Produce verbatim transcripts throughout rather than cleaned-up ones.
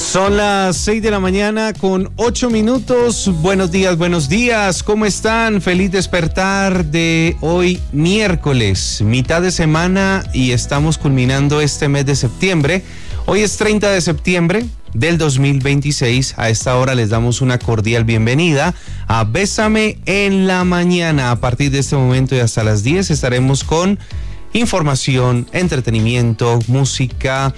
Son las seis de la mañana con ocho minutos. Buenos días, buenos días. ¿Cómo están? Feliz despertar de hoy miércoles, mitad de semana, y estamos culminando este mes de septiembre. Hoy es treinta de septiembre del dos mil veintiséis. A esta hora les damos una cordial bienvenida a Bésame en la Mañana. A partir de este momento y hasta las diez estaremos con información, entretenimiento, música,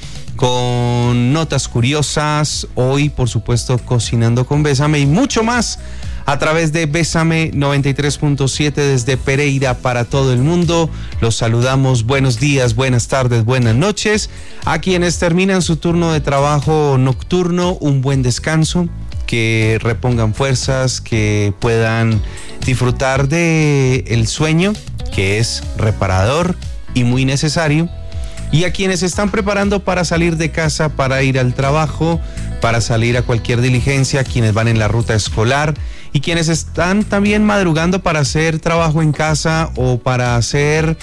con notas curiosas. Hoy, por supuesto, cocinando con Bésame y mucho más a través de Bésame noventa y tres punto siete desde Pereira para todo el mundo. Los saludamos. Buenos días, buenas tardes, buenas noches. A quienes terminan su turno de trabajo nocturno, un buen descanso, que repongan fuerzas, que puedan disfrutar de el sueño, que es reparador y muy necesario. Y a quienes están preparando para salir de casa, para ir al trabajo, para salir a cualquier diligencia, quienes van en la ruta escolar y quienes están también madrugando para hacer trabajo en casa o para hacer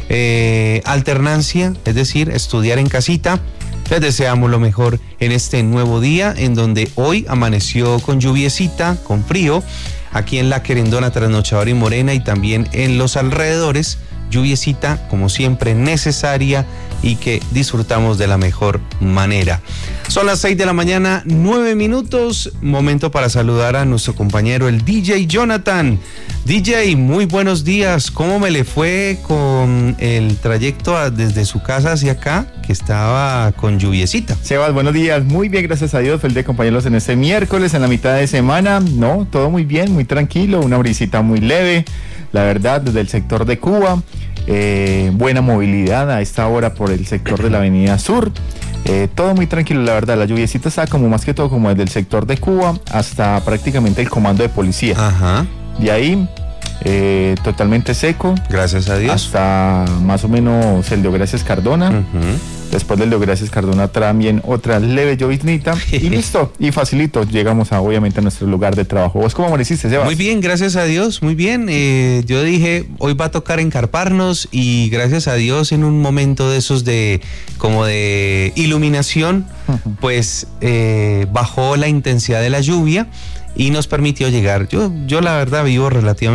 eh, alternancia, es decir, estudiar en casita. Les deseamos lo mejor en este nuevo día, en donde hoy amaneció con lluviecita, con frío, aquí en La Querendona, Trasnochadora y Morena, y también en los alrededores. Lluviecita, como siempre, necesaria y que disfrutamos de la mejor manera. Son las seis de la mañana, nueve minutos. Momento para saludar a nuestro compañero, el D J Jonathan. D J, muy buenos días. ¿Cómo me le fue con el trayecto a, desde su casa hacia acá, que estaba con lluviecita? Sebas, buenos días. Muy bien, gracias a Dios. Feliz de acompañarlos en este miércoles, en la mitad de semana. No, todo muy bien, muy tranquilo. Una brisita muy leve, la verdad, desde el sector de Cuba. Eh, buena movilidad a esta hora por el sector de la Avenida Sur. Eh, todo muy tranquilo, la verdad. La lluviecita está como más que todo como desde el sector de Cuba hasta prácticamente el comando de policía. Ajá. De ahí, eh, totalmente seco. Gracias a Dios. Hasta más o menos el de Gracias Cardona. Uh-huh. Después Después del de Gracias Cardona también otra leve lloviznita. Y listo, y facilito. Llegamos a, obviamente, a nuestro lugar de trabajo. ¿Vos cómo amaneciste, Sebas? Muy bien, gracias a Dios, muy bien. Eh, yo dije, hoy va a tocar encarparnos, y gracias a Dios, en un momento de esos de como de iluminación, uh-huh. pues eh, bajó la intensidad de la lluvia y nos permitió llegar. Yo, yo la verdad vivo relativamente